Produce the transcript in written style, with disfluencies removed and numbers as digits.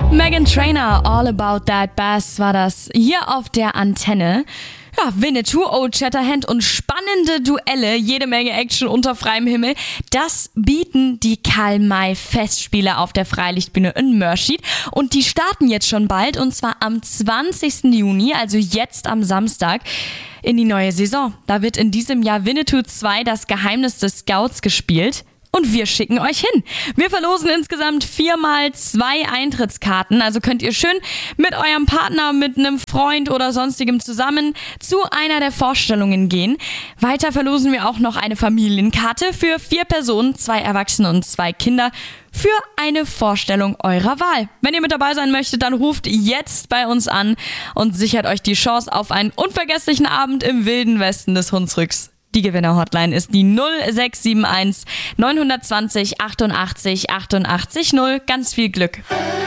Meghan Trainor, All About That Bass war das hier auf der Antenne. Ja, Winnetou, Old Shatterhand und spannende Duelle, jede Menge Action unter freiem Himmel. Das bieten die Karl-May-Festspiele auf der Freilichtbühne in Mörschid. Und die starten jetzt schon bald, und zwar am 20. Juni, also jetzt am Samstag, in die neue Saison. Da wird in diesem Jahr Winnetou 2, das Geheimnis des Scouts, gespielt. Und wir schicken euch hin. Wir verlosen insgesamt 4x2 Eintrittskarten. Also könnt ihr schön mit eurem Partner, mit einem Freund oder sonstigem zusammen zu einer der Vorstellungen gehen. Weiter verlosen wir auch noch eine Familienkarte für 4 Personen, 2 Erwachsene und 2 Kinder für eine Vorstellung eurer Wahl. Wenn ihr mit dabei sein möchtet, dann ruft jetzt bei uns an und sichert euch die Chance auf einen unvergesslichen Abend im wilden Westen des Hunsrücks. Die Gewinner-Hotline ist die 0671 920 88 88 0. Ganz viel Glück.